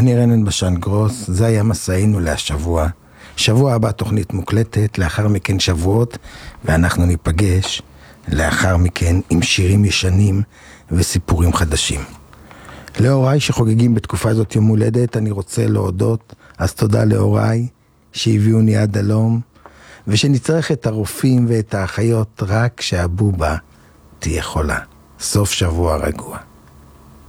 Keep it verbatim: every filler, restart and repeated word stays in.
אני רנן בשן גרוס, זה היה מסענו להשבוע. שבוע הבא תוכנית מוקלטת, לאחר מכן שבועות, ואנחנו ניפגש לאחר מכן עם שירים ישנים וסיפורים חדשים. להוריי שחוגגים בתקופה הזאת יום הולדת, אני רוצה להודות, אז תודה להוריי שהביאוני עד הלום, ושנצטרך את הרופאים ואת האחיות רק שהבובה תהיה חולה. סוף שבוע רגוע.